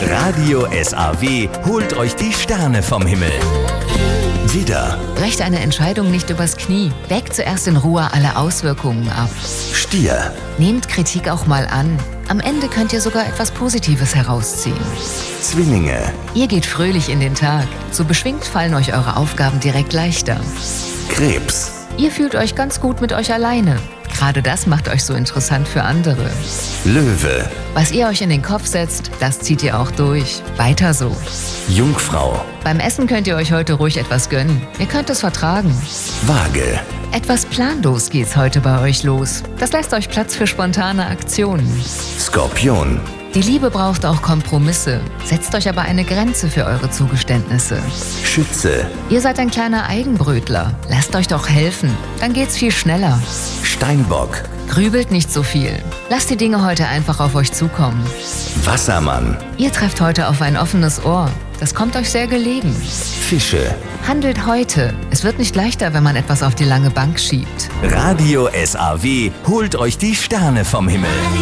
Radio SAW holt euch die Sterne vom Himmel. Widder, Brecht eine Entscheidung nicht übers Knie. Wägt zuerst in Ruhe alle Auswirkungen ab. Stier, Nehmt Kritik auch mal an. Am Ende könnt ihr sogar etwas Positives herausziehen. Zwillinge, Ihr geht fröhlich in den Tag. So beschwingt fallen euch eure Aufgaben direkt leichter. Krebs, Ihr fühlt euch ganz gut mit euch alleine. Gerade das macht euch so interessant für andere. Löwe, Was ihr euch in den Kopf setzt, das zieht ihr auch durch. Weiter so. Jungfrau, Beim Essen könnt ihr euch heute ruhig etwas gönnen. Ihr könnt es vertragen. Waage, Etwas planlos geht's heute bei euch los. Das lässt euch Platz für spontane Aktionen. Skorpion, Die Liebe braucht auch Kompromisse. Setzt euch aber eine Grenze für eure Zugeständnisse. Schütze, Ihr seid ein kleiner Eigenbrötler. Lasst euch doch helfen. Dann geht's viel schneller. Steinbock, Grübelt nicht so viel. Lasst die Dinge heute einfach auf euch zukommen. Wassermann, Ihr trefft heute auf ein offenes Ohr. Das kommt euch sehr gelegen. Fische. Handelt heute. Es wird nicht leichter, wenn man etwas auf die lange Bank schiebt. Radio SAW holt euch die Sterne vom Himmel.